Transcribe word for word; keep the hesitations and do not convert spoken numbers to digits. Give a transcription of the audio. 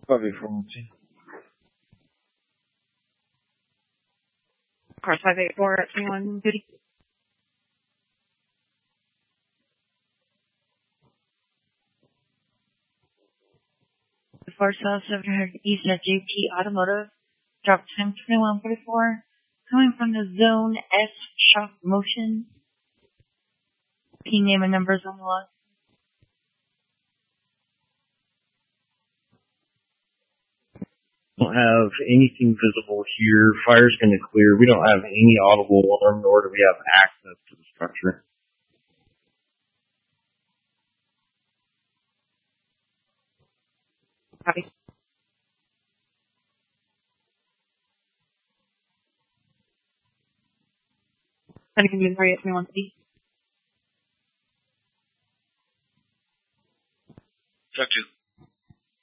Copy from T. Car five eight four at twenty-one duty. four South seven hundred East at J P Automotive. Drop time twenty-one forty-four. Coming from the Zone S Shop Motion. P name and numbers on the lot. Don't have anything visible here. Fire's going to clear. We don't have any audible alarm, nor do we have access to the structure. Copy. Any convenience for you at twenty-one C?